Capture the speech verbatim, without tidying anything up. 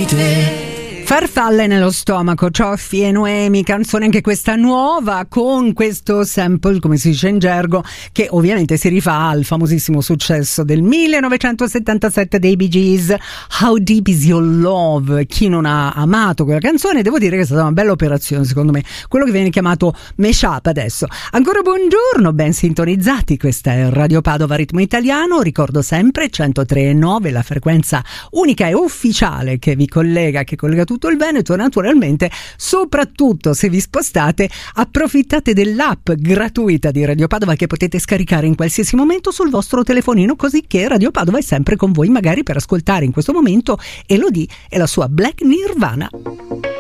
di te. Farfalle nello stomaco, Cioffi e Noemi, canzone anche questa nuova con questo sample, come si dice in gergo, che ovviamente si rifà al famosissimo successo del millenovecentosettantasette dei Bee Gees, How Deep Is Your Love. Chi non ha amato quella canzone, devo dire che è stata una bella operazione, secondo me, quello che viene chiamato mashup adesso. Ancora buongiorno, ben sintonizzati, questa è Radio Padova Ritmo Italiano, ricordo sempre centotre e nove, la frequenza unica e ufficiale che vi collega, che collega tutto il Veneto. Naturalmente, soprattutto se vi spostate, approfittate dell'app gratuita di Radio Padova che potete scaricare in qualsiasi momento sul vostro telefonino, così che Radio Padova è sempre con voi, magari per ascoltare in questo momento Elodie e la sua Black Nirvana.